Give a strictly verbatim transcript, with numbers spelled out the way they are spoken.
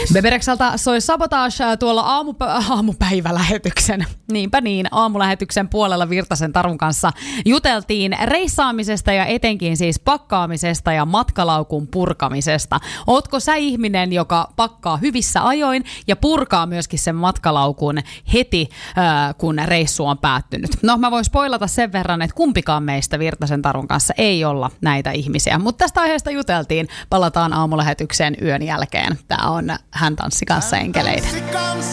Beberekseltä soi Sabotage tuolla aamupä- aamupäivälähetyksen. Niinpä niin, aamulähetyksen puolella Virtasen Tarun kanssa juteltiin reissaamisesta ja etenkin siis pakkaamisesta ja matkalaukun purkamisesta. Ootko sä ihminen, joka pakkaa hyvissä ajoin ja purkaa myöskin sen matkalaukun heti, äh, kun reissu on päättynyt? No, mä voin spoilata sen verran, että kumpikaan meistä Virtasen Tarun kanssa ei olla näitä ihmisiä. Mutta tästä aiheesta juteltiin. Palataan aamulähetykseen yön jälkeen. Tää on Hän tanssi kanssa enkeleitä.